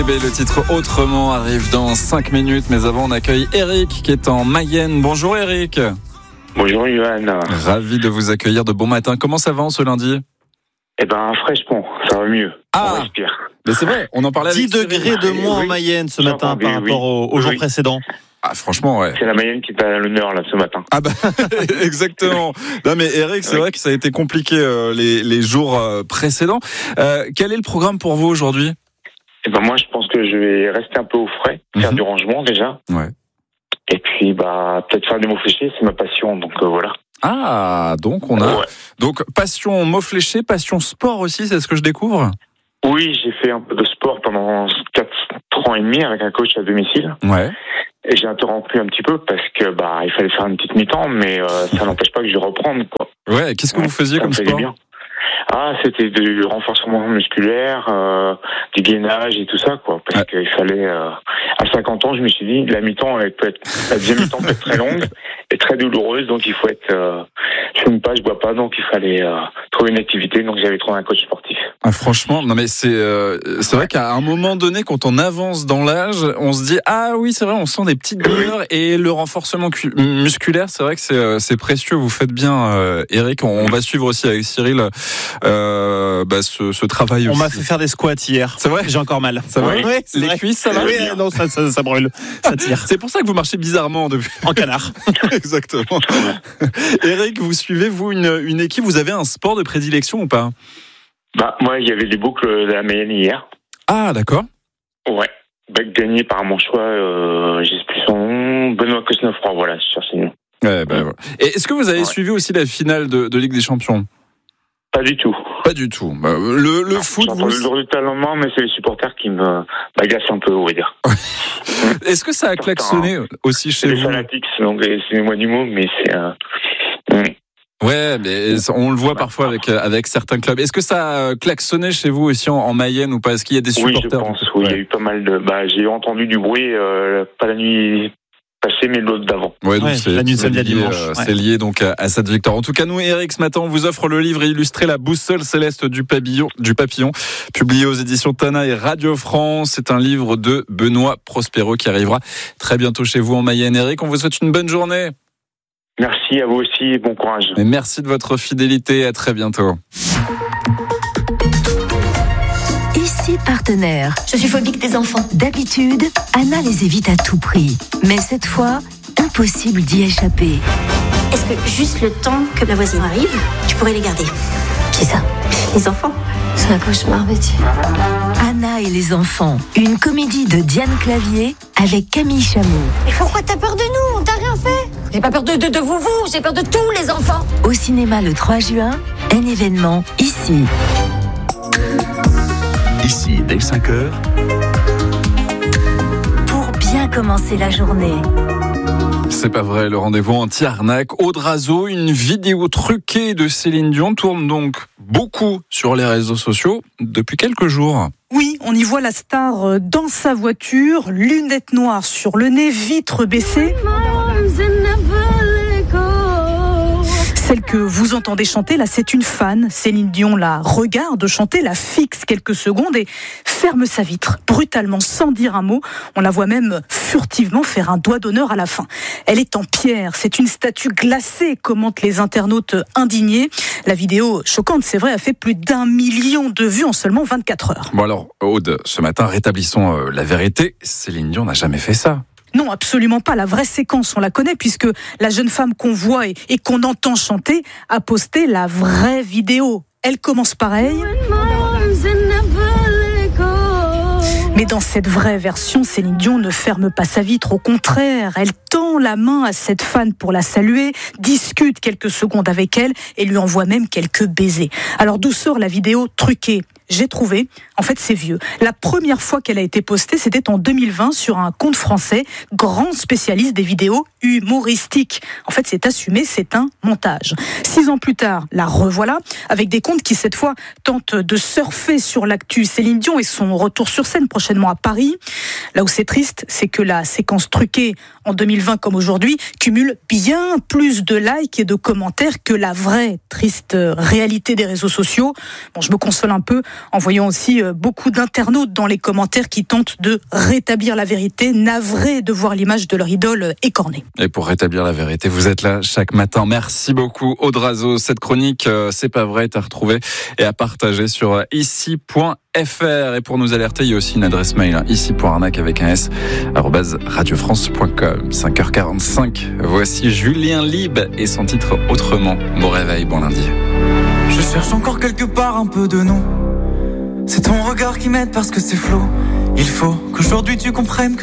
Le titre Autrement arrive dans 5 minutes, mais avant on accueille Eric qui est en Mayenne. Bonjour Eric. Bonjour Johan. Ravi de vous accueillir de bon matin. Comment ça va en ce lundi ? Fraîchement, ça va mieux. Ah, on respire. Mais c'est vrai, on en parlait 10 avec degrés de moins en Mayenne ce matin par rapport au jour précédent. Ah, franchement, ouais. C'est la Mayenne qui est à l'honneur là ce matin. Ah bah, exactement. Non mais Eric, c'est vrai que ça a été compliqué les jours précédents. Quel est le programme pour vous aujourd'hui ? Moi, je pense que je vais rester un peu au frais, faire du rangement déjà. Ouais. Et puis, peut-être faire des mots fléchés, c'est ma passion, donc voilà. Ah, donc on a donc passion mots fléchés, passion sport aussi, c'est ce que je découvre. Oui, j'ai fait un peu de sport pendant 4 ans et demi avec un coach à domicile. Ouais. Et j'ai interrompu un petit peu parce que il fallait faire une petite mi-temps, mais ça n'empêche pas que je vais reprendre, quoi. Ouais. Qu'est-ce que vous faisiez comme sport ? C'était du renforcement musculaire, du gainage et tout ça, quoi. Parce qu'il fallait, à 50 ans, je me suis dit, la deuxième mi-temps peut être très longue et très douloureuse, donc il faut être, je fume pas, je bois pas, donc il fallait trouver une activité, donc j'avais trouvé un coach sportif. Ah, franchement, non mais c'est vrai qu'à un moment donné, quand on avance dans l'âge, on se dit ah oui c'est vrai, on sent des petites douleurs et le renforcement musculaire, c'est vrai que c'est précieux. Vous faites bien, Eric. On va suivre aussi avec Cyril ce travail. On aussi. m'a fait faire des squats hier. C'est vrai, j'ai encore mal. Ça va ? Oui, les cuisses, ça va ? Oui, non, ça brûle, ça tire. C'est pour ça que vous marchez bizarrement depuis. En canard. Exactement. Eric, vous suivez une équipe ? Vous avez un sport de prédilection ou pas ? Moi, il y avait les boucles de la Mayenne hier. Ah, d'accord. Ouais. Gagné par mon choix, j'ai plus son nom, Benoît Cosnefroy, voilà, je cherche le nom. Ouais, voilà. Et est-ce que vous avez suivi aussi la finale de Ligue des Champions ? Pas du tout. Pas du tout. Le foot, j'ai entendu le jour du talent, mais c'est les supporters qui m'agacent un peu, on va dire. Est-ce que ça a klaxonné aussi chez vous ? C'est des fanatiques, donc excusez-moi du mot, mais c'est... Ouais, mais on le voit parfois avec certains clubs. Est-ce que ça a klaxonné chez vous aussi en Mayenne ou pas ? Est-ce qu'il y a des supporters ? Oui, je pense. Oui, il y a eu pas mal de... j'ai entendu du bruit, pas la nuit passée, mais l'autre d'avant. Ouais, donc c'est la nuit de samedi à dimanche. C'est lié donc à cette victoire. En tout cas, nous, Eric, ce matin, on vous offre le livre illustré La boussole céleste du papillon, publié aux éditions Tana et Radio France. C'est un livre de Benoît Prospero qui arrivera très bientôt chez vous en Mayenne. Eric, on vous souhaite une bonne journée. Merci à vous aussi et bon courage. Et merci de votre fidélité. À très bientôt. Ici Partenaire. Je suis phobique des enfants. D'habitude, Anna les évite à tout prix. Mais cette fois, impossible d'y échapper. Est-ce que juste le temps que ma voisine arrive, tu pourrais les garder ? Qui ça ? Les enfants. C'est un cauchemar, Betty. Anna et les enfants. Une comédie de Diane Clavier avec Camille Chamou. Mais pourquoi t'as peur de nous ? On t'a rien fait ? J'ai pas peur de vous, j'ai peur de tous les enfants. Au cinéma le 3 juin, un événement ici. Ici, dès 5h. Pour bien commencer la journée. C'est pas vrai, le rendez-vous anti-arnaque. Aude Razo, une vidéo truquée de Céline Dion tourne donc beaucoup sur les réseaux sociaux depuis quelques jours. Oui, on y voit la star dans sa voiture, lunettes noires sur le nez, vitres baissées. Celle que vous entendez chanter, là, c'est une fan. Céline Dion la regarde chanter, la fixe quelques secondes et ferme sa vitre, brutalement, sans dire un mot. On la voit même furtivement faire un doigt d'honneur à la fin. Elle est en pierre, c'est une statue glacée, commentent les internautes indignés. La vidéo, choquante, c'est vrai, a fait plus d'1 million de vues en seulement 24 heures. Bon alors, Aude, ce matin, rétablissons la vérité. Céline Dion n'a jamais fait ça. Non, absolument pas. La vraie séquence, on la connaît puisque la jeune femme qu'on voit et qu'on entend chanter a posté la vraie vidéo. Elle commence pareil. Mais dans cette vraie version, Céline Dion ne ferme pas sa vitre. Au contraire, elle tend la main à cette fan pour la saluer, discute quelques secondes avec elle et lui envoie même quelques baisers. Alors d'où sort la vidéo truquée ? J'ai trouvé, en fait c'est vieux. La première fois qu'elle a été postée, c'était en 2020 sur un compte français, grand spécialiste des vidéos humoristiques. En fait c'est assumé, c'est un montage. 6 ans plus tard, la revoilà, avec des comptes qui cette fois tentent de surfer sur l'actu Céline Dion et son retour sur scène prochainement à Paris. Là où c'est triste, c'est que la séquence truquée en 2020 comme aujourd'hui cumule bien plus de likes et de commentaires que la vraie triste réalité des réseaux sociaux. Bon, je me console un peu en voyant aussi beaucoup d'internautes dans les commentaires qui tentent de rétablir la vérité, navrés de voir l'image de leur idole écornée. Et pour rétablir la vérité, vous êtes là chaque matin. Merci beaucoup, Aude Razeau. Cette chronique, c'est pas vrai, est à retrouver et à partager sur ici.fr. Et pour nous alerter, il y a aussi une adresse mail, ici.arnaque avec un s, @radiofrance.com. 5h45. Voici Julien Lieb et son titre Autrement. Bon réveil, bon lundi. Je cherche encore quelque part un peu de nous. C'est ton regard qui m'aide parce que c'est flou. Il faut qu'aujourd'hui tu comprennes que